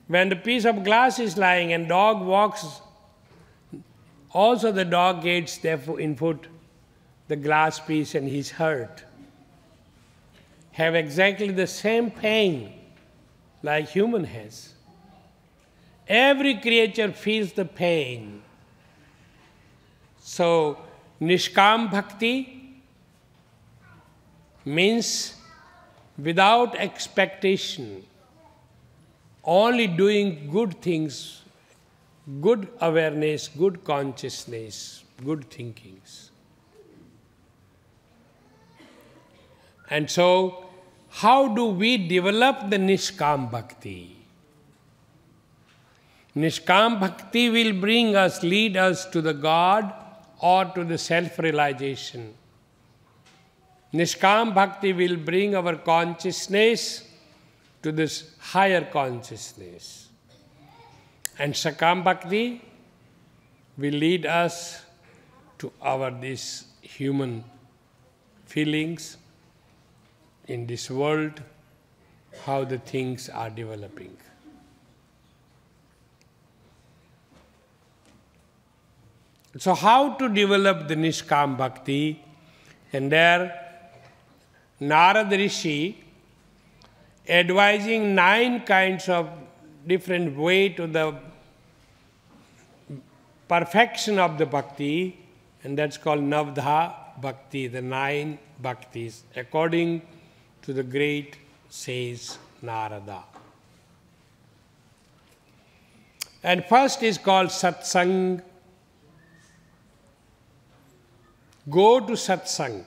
When the piece of glass is lying and dog walks, also the dog gets in foot the glass piece and he's hurt. Have exactly the same pain like human has. Every creature feels the pain. So, Nishkam Bhakti means without expectation, only doing good things, good awareness, good consciousness, good thinkings. And so, how do we develop the Nishkam Bhakti? Nishkam Bhakti will lead us to the God or to the self-realization. Nishkam Bhakti will bring our consciousness to this higher consciousness. And Sakam Bhakti will lead us to these human feelings in this world, how the things are developing. So how to develop the Nishkam Bhakti? And there Narad Rishi advising 9 kinds of different way to the perfection of the bhakti, and that's called Navdha Bhakti, the 9 bhaktis, according to the great sage Narada. And first is called Satsang. Go to Satsang.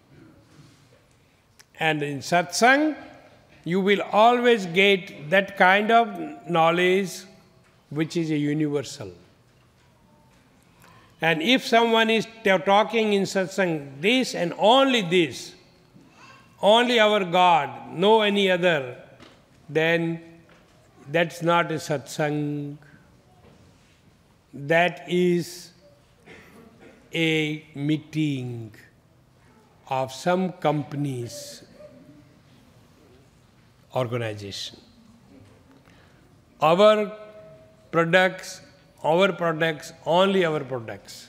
And in Satsang, you will always get that kind of knowledge which is a universal. And if someone is talking in Satsang, this and only this, only our God, no any other, then that's not a Satsang. That is a meeting of some company's organization. Our products, only our products.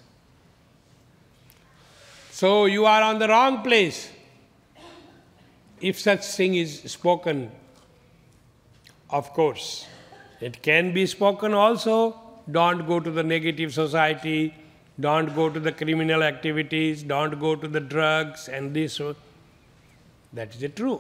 So you are on the wrong place if such thing is spoken. Of course, it can be spoken also. Don't go to the negative society, don't go to the criminal activities, don't go to the drugs and this. That is true.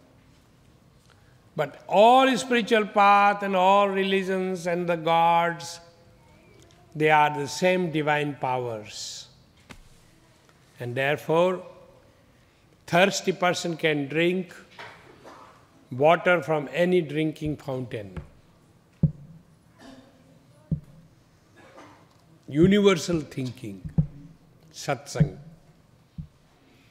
But all spiritual path and all religions and the gods, they are the same divine powers. And therefore, thirsty person can drink water from any drinking fountain. Universal thinking, satsang.